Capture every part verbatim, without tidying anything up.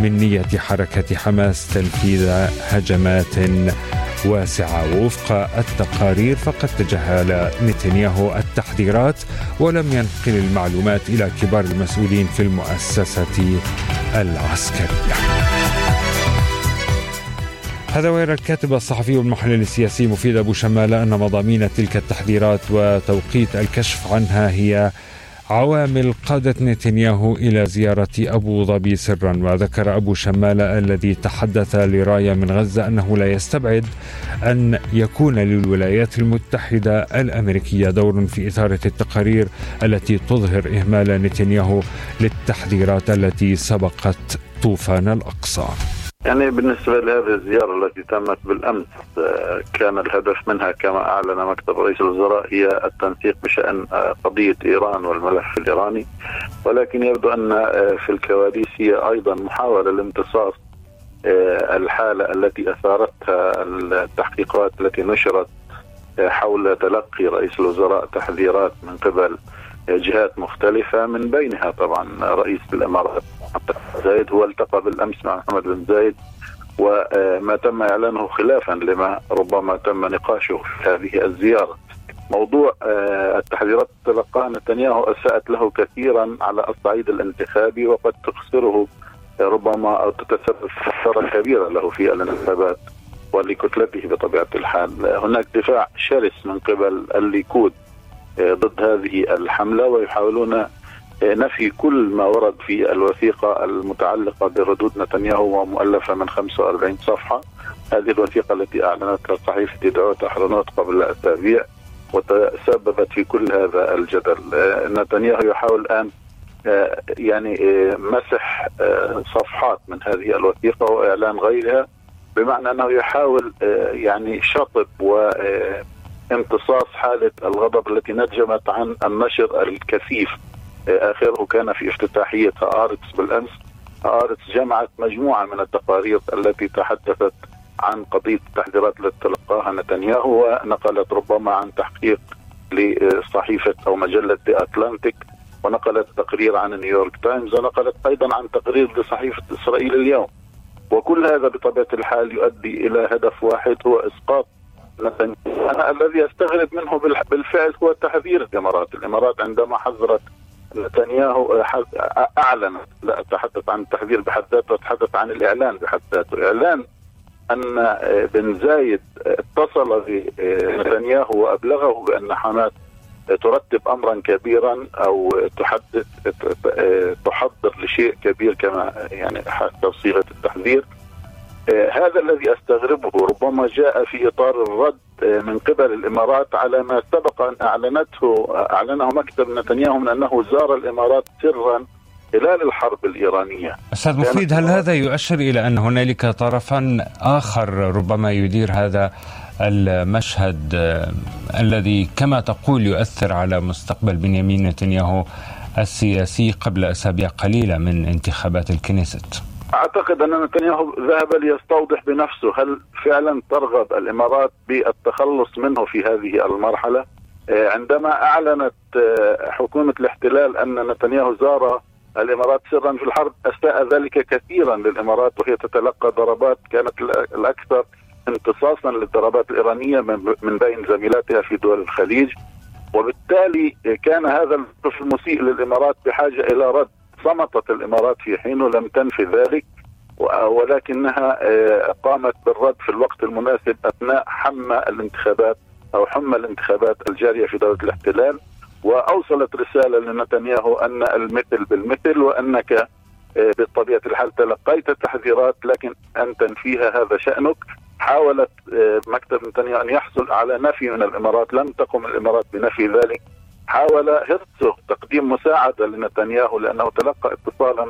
من نية حركة حماس تنفيذ هجمات واسعة. ووفق التقارير فقد تجاهل نتنياهو التحذيرات ولم ينقل المعلومات إلى كبار المسؤولين في المؤسسة العسكرية. هذا ويرى الكاتب الصحفي والمحلل السياسي مفيد أبو شمالة أن مضامين تلك التحذيرات وتوقيت الكشف عنها هي عوامل قادت نتنياهو إلى زيارة أبو ظبي سرا. وذكر أبو شمالة الذي تحدث لراية من غزة أنه لا يستبعد أن يكون للولايات المتحدة الأمريكية دور في إثارة التقارير التي تظهر إهمال نتنياهو للتحذيرات التي سبقت طوفان الأقصى. يعني بالنسبة لهذه الزيارة التي تمت بالأمس كان الهدف منها كما أعلن مكتب رئيس الوزراء هي التنسيق بشأن قضية إيران والملف الإيراني، ولكن يبدو أن في الكواليس هي أيضا محاولة لامتصاص الحالة التي أثارتها التحقيقات التي نشرت حول تلقي رئيس الوزراء تحذيرات من قبل جهات مختلفة، من بينها طبعا رئيس الإمارات زايد. هو التقى بالأمس مع محمد بن زايد وما تم إعلانه خلافا لما ربما تم نقاشه في هذه الزيارة. موضوع التحذيرات تلقاها نتنياهو أساءت له كثيرا على الصعيد الانتخابي وقد تخسره ربما أو تتسبب في خسارة كبيرة له في الانتخابات ولكتلته بطبيعة الحال. هناك دفاع شرس من قبل الليكود ضد هذه الحملة ويحاولون نفي كل ما ورد في الوثيقة المتعلقة بردود نتنياهو ومؤلفة من خمسة وأربعين صفحة. هذه الوثيقة التي أعلنتها صحيفة دعوة أحرنوت قبل أسابيع وتسببت في كل هذا الجدل. نتنياهو يحاول الآن يعني مسح صفحات من هذه الوثيقة وإعلان غيرها، بمعنى أنه يحاول يعني شطب وامتصاص حالة الغضب التي نجمت عن النشر الكثيف. آخره كان في افتتاحية هآرتس بالأمس. هآرتس جمعت مجموعة من التقارير التي تحدثت عن قضية التحذيرات التي تلقاها نتنياهو، ونقلت ربما عن تحقيق لصحيفة أو مجلة دي أتلانتيك، ونقلت تقرير عن نيويورك تايمز، ونقلت أيضا عن تقرير لصحيفة إسرائيل اليوم. وكل هذا بطبيعة الحال يؤدي إلى هدف واحد هو إسقاط نتنياهو. أنا الذي أستغرب منه بالفعل هو تحذير الإمارات. الإمارات عندما حذرت نتنياهو أعلن، لا أتحدث عن التحذير بحد ذاته، أتحدث عن الإعلان بحد ذاته. إعلان أن بن زايد اتصل بنتنياهو وأبلغه بأن حماس ترتب أمرا كبيرا أو تحدث تحضر لشيء كبير كما يعني حسب صيغة التحذير. هذا الذي أستغربه ربما جاء في إطار الرد من قبل الإمارات على ما سبق أن أعلنته أعلنه مكتب نتنياهو من أنه زار الإمارات سرا خلال الحرب الإيرانية. أستاذ مفيد، هل هذا يؤشر إلى أن هنالك طرفا آخر ربما يدير هذا المشهد الذي كما تقول يؤثر على مستقبل بنيامين نتنياهو السياسي قبل أسابيع قليلة من انتخابات الكنيست؟ أعتقد أن نتنياهو ذهب ليستوضح بنفسه هل فعلا ترغب الإمارات بالتخلص منه في هذه المرحلة. عندما أعلنت حكومة الاحتلال أن نتنياهو زار الإمارات سرا في الحرب أساء ذلك كثيرا للإمارات، وهي تتلقى ضربات كانت الأكثر امتصاصا للضربات الإيرانية من بين زميلاتها في دول الخليج، وبالتالي كان هذا الموقف المسيء للإمارات بحاجة إلى رد. صمتت الإمارات في حين لم تنفي ذلك، ولكنها قامت بالرد في الوقت المناسب أثناء حمى الانتخابات أو حمى الانتخابات الجارية في دولة الاحتلال، وأوصلت رسالة لنتنياهو أن المثل بالمثل، وأنك بطبيعة الحال تلقيت تحذيرات لكن أن تنفيها هذا شأنك. حاولت مكتب نتنياهو أن يحصل على نفي من الإمارات، لم تقم الإمارات بنفي ذلك. حاول هرتزوغ تقديم مساعدة لنتنياهو لأنه تلقى اتصالا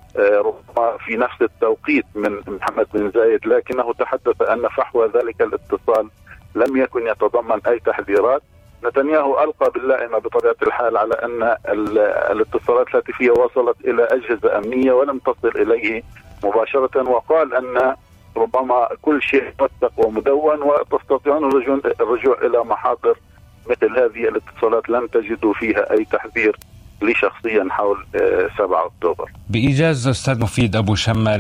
ربما في نفس التوقيت من محمد بن زايد، لكنه تحدث أن فحوى ذلك الاتصال لم يكن يتضمن أي تحذيرات. نتنياهو ألقى باللائمة بطبيعة الحال على أن الاتصالات الهاتفية وصلت إلى أجهزة أمنية ولم تصل إليه مباشرة، وقال أن ربما كل شيء موثق ومدون وتستطيعون الرجوع إلى محاضر مثل هذه الاتصالات لم تجدوا فيها أي تحذير لي شخصيا حول سبعة أكتوبر. بإيجاز أستاذ مفيد أبو شمال،